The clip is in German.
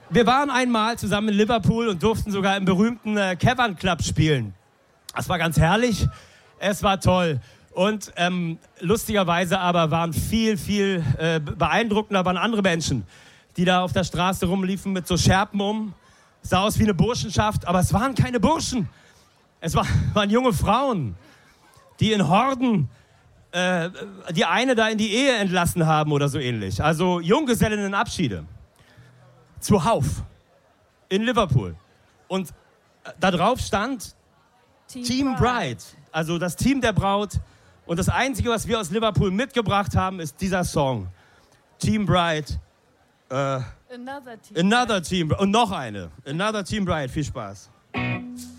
Wir waren einmal zusammen in Liverpool und durften sogar im berühmten Cavern Club spielen. Das war ganz herrlich, es war toll. Und lustigerweise aber waren viel beeindruckender waren andere Menschen, die da auf der Straße rumliefen mit so Schärpen um. Es sah aus wie eine Burschenschaft, aber es waren keine Burschen. Es waren junge Frauen, die in Horden die eine da in die Ehe entlassen haben oder so ähnlich. Also Junggesellinnenabschiede. Zuhauf. In Liverpool. Und da drauf stand Team Bride. Also das Team der Braut. Und das Einzige, was wir aus Liverpool mitgebracht haben, ist dieser Song. Team Bride. Another Team. Und noch eine. Another Team Bride. Viel Spaß.